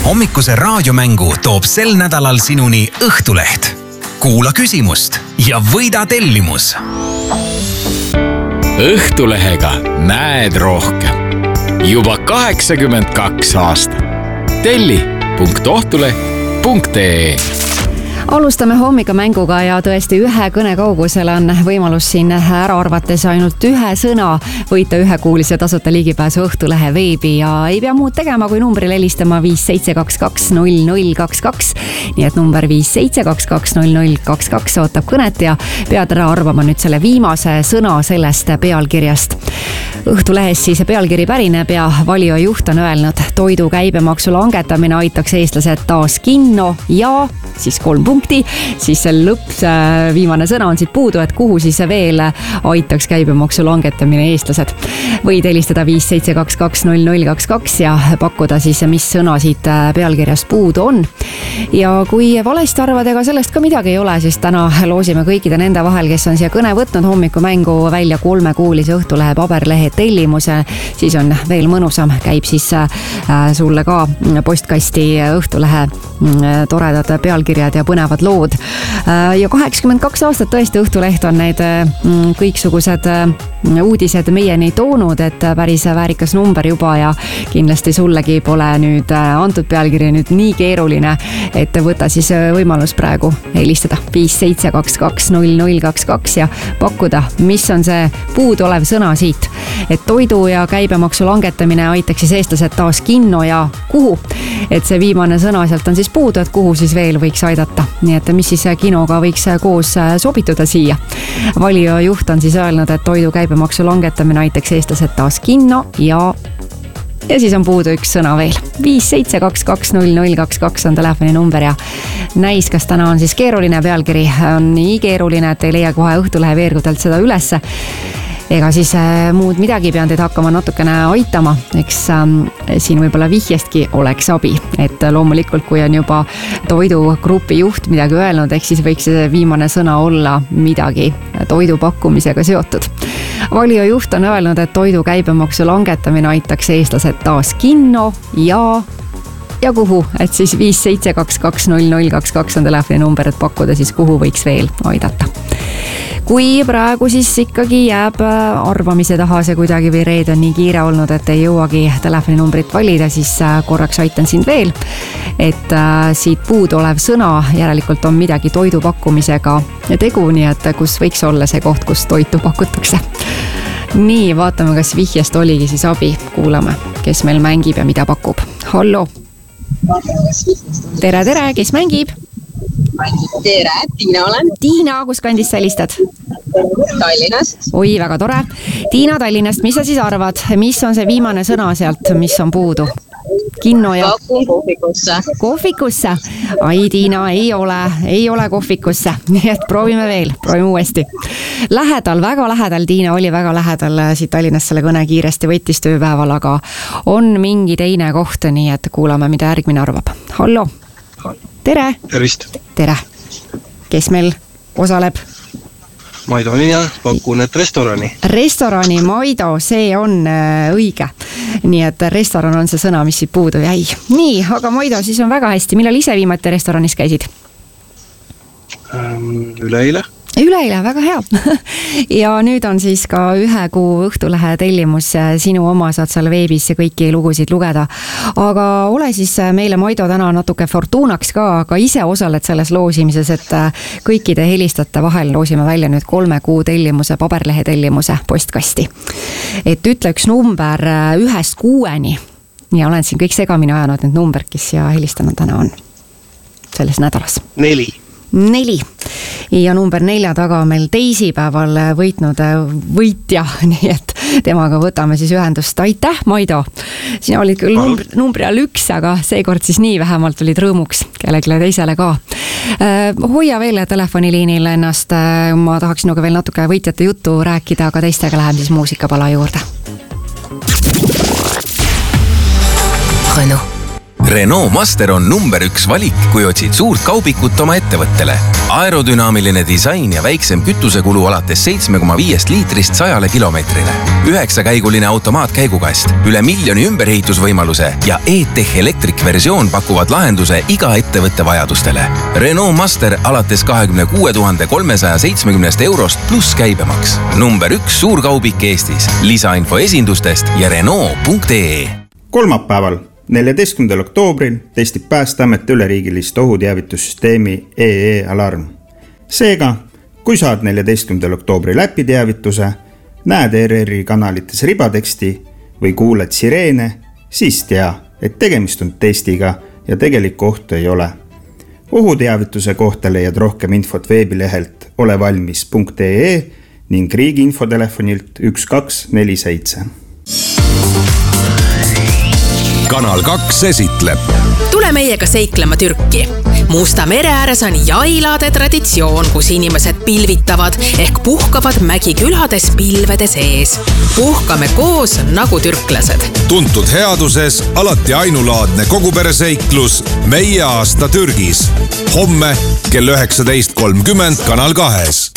Hommikuse raadiomängu toob sel nädalal sinuni Õhtuleht. Kuula küsimust ja võida tellimus. Õhtulehega näed rohkem. Juba 82 aastat. telli.ohtuleht.ee. Alustame hommikamänguga ja tõesti ühe kõne kaugusel on võimalus siin ära arvates ainult ühe sõna võita ühekuulise tasuta ligipääsu Õhtulehe veebi ja ei pea muud tegema, kui numbrile helistama 57220022. Nii et number 57220022 ootab kõnet ja pead ära arvama nüüd selle viimase sõna sellest pealkirjast. Õhtulehes siis pealkiri pärineb ja valija juht on öelnud, toidu käibemaksu langetamine aitaks eestlased taas kinno ja siis 3 punkti, siis see lõpp, viimane sõna on siit puudu, et kuhu siis veel aitaks käibemaksu langetamine eestlased. Võid helistada 57220022 ja pakkuda siis, mis sõna siit pealkirjast puudu on. Ja kui valesti arvad, ega sellest ka midagi ei ole, siis täna loosime kõikide nende vahel, kes on siia kõne võtnud hommikumängu välja 3-kuulise Õhtulehe paberlehe tellimuse, siis on veel mõnusam, käib siis sulle ka postkasti Õhtulehe toredad pealkirjad ja põnevad lood. Ja 82 aastat tõesti Õhtuleht on need kõiksugused uudised meieni toonud, et päris väärikas number juba ja kindlasti sullegi pole nüüd antud pealkiri nüüd nii keeruline, et võta siis võimalus praegu helistada 57220022 ja pakkuda, mis on see puuduolev sõna siit, et toidu ja käibemaksu langetamine aitaks siis eestlased taas kinno ja kuhu, et see viimane sõna sealt on siis puudu, et kuhu siis veel võiks aidata, nii et mis siis kinoga võiks koos sobituda siia. Valija juht on siis öelnud, et toidu käibemaksu langetamine aitaks eestlased taas kinno ja siis on puudu üks sõna veel. 57220022 on telefoni number ja näis, kas täna on siis keeruline pealkiri. On nii keeruline, et ei leia kohe Õhtulehe veergudelt seda ülesse. Ega siis muud midagi pean teid hakkama natukene aitama, eks siin võib-olla vihjestki oleks abi, et loomulikult kui on juba toidugrupi juht midagi öelnud, eks siis võiks viimane sõna olla midagi toidu pakkumisega seotud. Valija juht on öelnud, et toidu käibemaksu langetamine aitaks eestlased taas kinno ja kuhu, et siis 57220022 on telefoni number, et pakkuda siis kuhu võiks veel aidata. Kui praegu siis ikkagi jääb arvamise taha see kuidagi või reed on nii kiire olnud, et ei jõuagi telefoninumbrit valida, siis korraks aitan sind veel, et siit puudu olev sõna järelikult on midagi toidu pakkumisega tegu, nii et kus võiks olla see koht, kus toitu pakutakse. Nii, vaatame, kas vihjest oligi siis abi. Kuulame, kes meil mängib ja mida pakub. Hallo! Tere, kes mängib? Tere, Tiina olen. Tiina, kus kandis sa helistad? Tallinnast. Oi, väga tore. Tiina Tallinnast, mis sa siis arvad? Mis on see viimane sõna sealt, mis on puudu? Kinno ja... Kohvikusse. Kohvikusse? Ai, Tiina, ei ole kohvikusse. Nii et proovime veel, proovime uuesti. Lähedal, väga lähedal, Tiina oli väga lähedal siit Tallinnast selle kõne kiiresti võttis tööpäeval, aga on mingi teine koht, nii et kuulame, mida järgmine arvab. Hallo! Tere! Tervist! Tere! Kes meil osaleb? Maido Linja, pakun, et restorani. Restorani, Maido, see on õige. Nii et restoran on see sõna, mis siit puudu jäi. Nii, aga Maido, siis on väga hästi. Millal ise viimati restoranis käisid? Üleeile. Üleeile, väga hea. Ja nüüd on siis ka 1 kuu Õhtulehe tellimus sinu oma, saad seal veebis kõiki lugusid lugeda. Aga ole siis meile, Maido, täna natuke fortuunaks ka, aga ise osaled selles loosimises, et kõikide helistajate vahel loosime välja nüüd 3 kuu tellimuse, paberlehe tellimuse postkasti. Et ütle üks number 1-6-ni ja olen siin kõik segamini ajanud need number, kes siia helistanud täna on selles nädalas. 4. Ja number 4 taga on meil teisipäeval võitnud võitja, nii et temaga võtame siis ühendust. Aitäh, Maido! Sina olid küll numbri all 1, aga seekord siis nii vähemalt olid rõõmuks kellelegi teisele ka. Hoia veel telefoniliinil ennast, ma tahaks sinuga veel natuke võitjate juttu rääkida, aga teistega läheb siis muusikapala juurde. Renault. Renault Master on number 1 valik, kui otsid suurt kaubikut oma ettevõttele. Aerodünaamiline disain ja väiksem kütusekulu alates 7,5 liitrist 100 kilomeetrile. 9-käiguline automaatkäigukast, üle 1 miljoni ümberehitusvõimaluse ja e-Tech Electric versioon pakuvad lahenduse iga ettevõtte vajadustele. Renault Master alates 26 370 eurost pluss käibemaks. Number 1 suurkaubik Eestis. Lisainfo esindustest ja Renault.ee. Kolmapäeval 14. oktoobril testib Päästeamet üleriigilist ohuteavitussüsteemi EE-alarm. Seega, kui saad 14. oktoobri läpiteavituse, näed ERR-i kanalites ribateksti või kuuled sireene, siis tea, et tegemist on testiga ja tegelikku ohtu ei ole. Ohuteavituse kohta leiad rohkem infot veebilehelt olevalmis.ee ning riigi infotelefonilt 1247. Kanal 2 esitleb. Tule meiega seiklema Türki. Musta mere ääres on jailade traditsioon, kus inimesed pilvitavad ehk puhkavad mägikülades pilvede sees. Puhkame koos nagu türklased. Tuntud headuses alati ainulaadne kogupereseiklus Meie aasta Türgis. Homme kell 19.30 Kanal 2.